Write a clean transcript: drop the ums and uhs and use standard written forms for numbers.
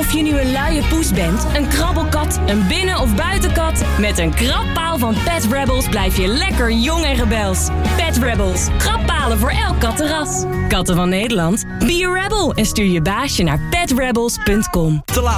Of je nu een luie poes bent, een krabbelkat, een binnen- of buitenkat... met een krabpaal van Pet Rebels blijf je lekker jong en rebels. Pet Rebels. Krabbalen voor elk kattenras. Katten van Nederland. Be a rebel en stuur je baasje naar petrebels.com. Te laat